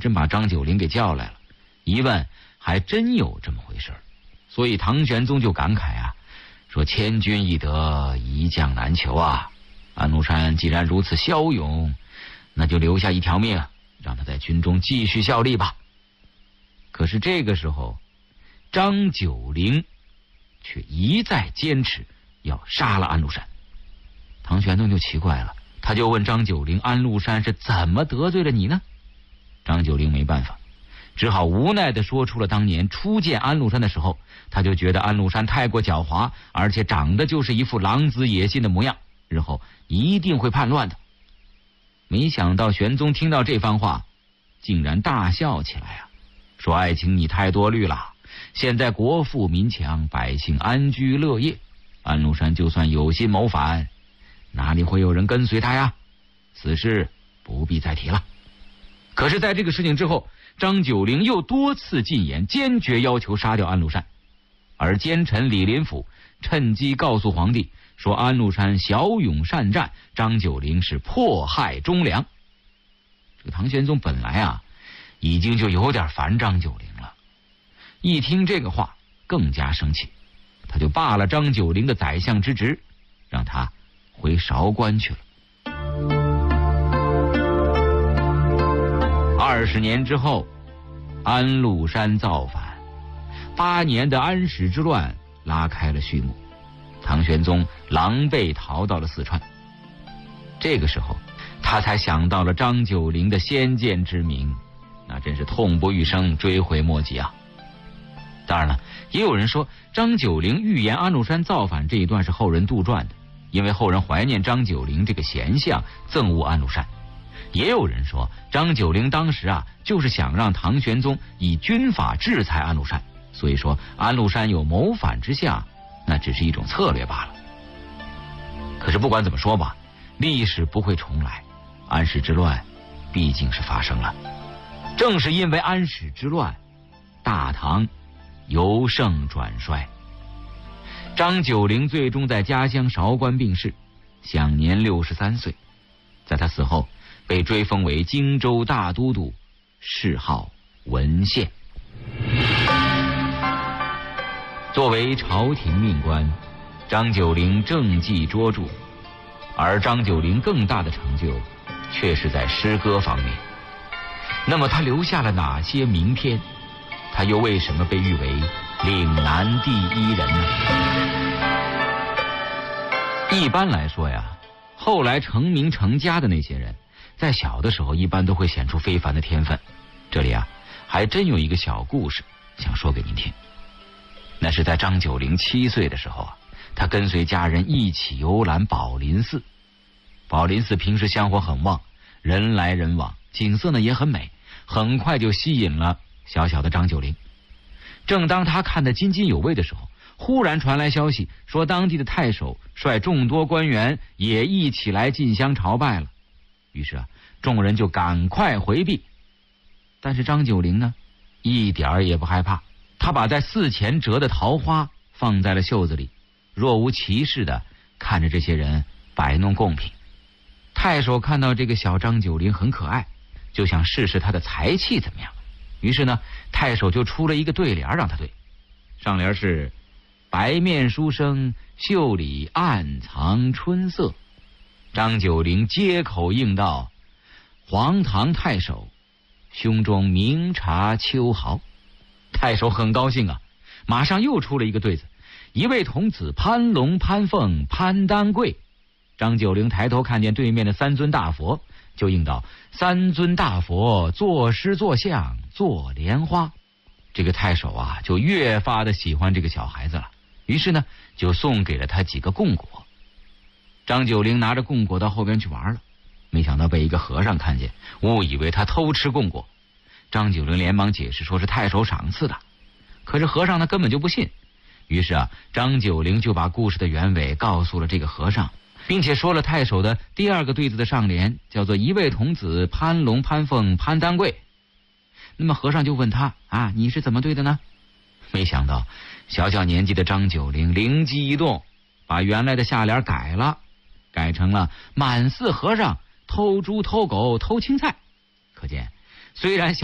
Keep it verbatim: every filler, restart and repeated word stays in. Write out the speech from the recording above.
真把张九龄给叫来了，一问还真有这么回事。所以唐玄宗就感慨啊，说千军易得，一将难求啊。安禄山既然如此骁勇，那就留下一条命，让他在军中继续效力吧。可是这个时候，张九龄却一再坚持要杀了安禄山。唐玄宗就奇怪了，他就问张九龄，安禄山是怎么得罪了你呢？张九龄没办法，只好无奈地说出了当年初见安禄山的时候，他就觉得安禄山太过狡猾，而且长得就是一副狼子野心的模样，日后一定会叛乱的。没想到玄宗听到这番话，竟然大笑起来啊，说爱卿你太多虑了，现在国富民强，百姓安居乐业，安禄山就算有心谋反，哪里会有人跟随他呀？此事不必再提了。可是在这个事情之后，张九龄又多次进言，坚决要求杀掉安禄山。而奸臣李林甫趁机告诉皇帝说安禄山骁勇善战，张九龄是迫害忠良。这个唐玄宗本来啊已经就有点烦张九龄了，一听这个话更加生气，他就罢了张九龄的宰相之职，让他回韶关去了。二十年之后，安禄山造反，八年的安史之乱拉开了序幕。唐玄宗狼狈逃到了四川，这个时候他才想到了张九龄的先见之明，那真是痛不欲生，追悔莫及啊。当然了，也有人说张九龄预言安禄山造反这一段是后人杜撰的，因为后人怀念张九龄这个贤相，憎恶安禄山。也有人说张九龄当时啊就是想让唐玄宗以军法制裁安禄山，所以说安禄山有谋反之下，那只是一种策略罢了。可是不管怎么说吧，历史不会重来，安史之乱毕竟是发生了。正是因为安史之乱，大唐由盛转衰。张九龄最终在家乡韶关病逝，享年六十三岁。在他死后，被追封为荆州大都督，谥号文献。作为朝廷命官，张九龄政绩卓著，而张九龄更大的成就却是在诗歌方面。那么他留下了哪些名篇？他又为什么被誉为岭南第一人呢？一般来说呀，后来成名成家的那些人，在小的时候一般都会显出非凡的天分。这里啊，还真有一个小故事想说给您听。那是在张九龄七岁的时候啊，他跟随家人一起游览宝林寺。宝林寺平时香火很旺，人来人往，景色呢也很美，很快就吸引了小小的张九龄。正当他看得津津有味的时候，忽然传来消息说当地的太守率众多官员也一起来进香朝拜了。于是啊，众人就赶快回避。但是张九龄呢，一点儿也不害怕，他把在寺前折的桃花放在了袖子里，若无其事的看着这些人摆弄贡品。太守看到这个小张九龄很可爱，就想试试他的才气怎么样。于是呢，太守就出了一个对联让他对，上联是白面书生，袖里暗藏春色。张九龄接口应道：黄堂太守，胸中明察秋毫。太守很高兴啊，马上又出了一个对子：一位童子攀龙攀凤攀丹桂。张九龄抬头看见对面的三尊大佛，就应道：三尊大佛作诗作相作莲花。这个太守啊就越发的喜欢这个小孩子了，于是呢就送给了他几个贡果。张九龄拿着贡果到后边去玩了，没想到被一个和尚看见，误以为他偷吃贡果。张九龄连忙解释说是太守赏赐的，可是和尚呢根本就不信。于是啊，张九龄就把故事的原委告诉了这个和尚，并且说了太守的第二个对子的上联，叫做一位童子攀龙攀凤攀丹桂。那么和尚就问他啊，你是怎么对的呢？没想到小小年纪的张九龄灵机一动，把原来的下联改了，改成了满寺和尚偷猪偷狗偷青菜。可见虽然小